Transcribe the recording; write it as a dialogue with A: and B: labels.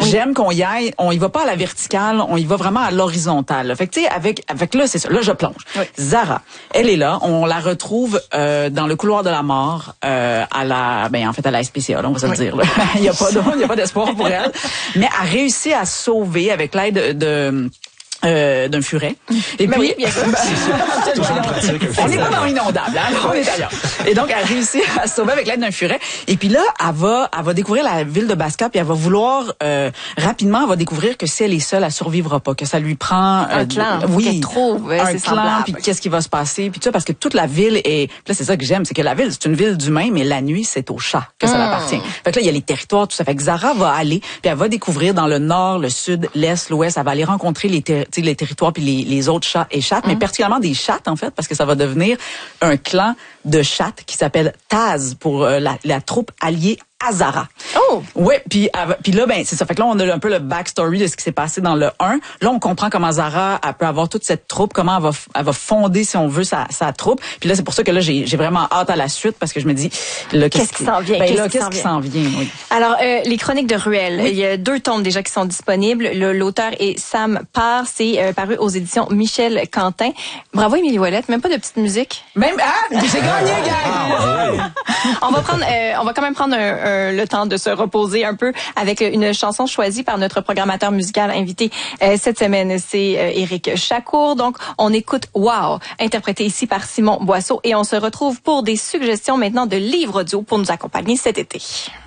A: J'aime qu'on y aille, on y va pas à la verticale, on y va vraiment à l'horizontale. Là. Fait que tu sais, avec là, c'est ça. Là, je plonge. Oui. Zara, elle est là. On la retrouve dans le couloir de la mort à la SPCA, là, on va se le dire. Là. Il y a pas d'espoir pour elle. Mais a réussi à sauver avec l'aide d'un furet. Et puis,
B: oui, bien sûr.
A: On n'est pas dans l'inondable, hein? On est ailleurs. Et donc, elle a réussi à se sauver avec l'aide d'un furet. Et puis là, elle va découvrir la ville de Baska, puis elle va vouloir, rapidement, elle va découvrir que si elle est seule, elle survivra pas, que ça lui prend...
B: un clan.
A: Oui.
B: Un
A: clan, puis qu'est-ce qui va se passer, puis tout ça, parce que toute la ville est... Là, c'est ça que j'aime, c'est que la ville, c'est une ville d'humains, mais la nuit, c'est aux chats que ça appartient. Fait que là, il y a les territoires, tout ça. Fait que Zara va aller, puis elle va découvrir dans le nord, le sud, l'est, l'ouest, elle va aller rencontrer les territoires puis les autres chats et chattes, mais particulièrement des chattes en fait, parce que ça va devenir un clan de chattes qui s'appelle Taz pour la troupe alliée Azara.
B: Oh!
A: Ouais, puis là ben c'est ça. Fait que là on a un peu le backstory de ce qui s'est passé dans le 1. Là on comprend comment Zara elle peut avoir toute cette troupe, comment elle va fonder si on veut sa troupe. Puis là c'est pour ça que là j'ai vraiment hâte à la suite parce que je me dis là
B: qu'est-ce qui s'en vient?
A: Qu'est-ce qui s'en vient? Oui.
B: Alors les chroniques de Ruelle, il y a 2 tomes déjà qui sont disponibles. L'auteur est Sam Parr, c'est paru aux éditions Michel Quentin. Bravo Émilie Ouellette, même pas de petite musique.
A: Même j'ai gagné, gars.
B: On va quand même prendre le temps de se reposer un peu avec une chanson choisie par notre programmateur musical invité cette semaine. C'est Éric Chacour. Donc, on écoute Wow, interprété ici par Simon Boisseau. Et on se retrouve pour des suggestions maintenant de livres audio pour nous accompagner cet été.